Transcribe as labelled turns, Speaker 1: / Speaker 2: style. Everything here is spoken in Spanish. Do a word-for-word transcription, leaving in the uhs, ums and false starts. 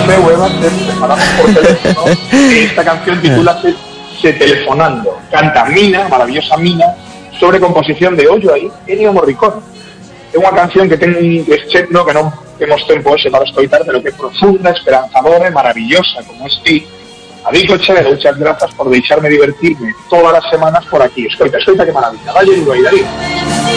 Speaker 1: meu, Eva, te falamos por teléfono. Esta canción titúlase Se Telefonando. Canta Mina, maravillosa Mina, sobre composición de Ollo aí, Ennio Morricone. É unha canción que ten un descendo que non temos tempo ese para escoitar, pero que é profunda, esperanzadora e maravillosa, como este. Adico, che, muchas grazas por deixarme divertirme todas as semanas por aquí. Escoita, escoita que maravilla. Dalle duro aí, Darío.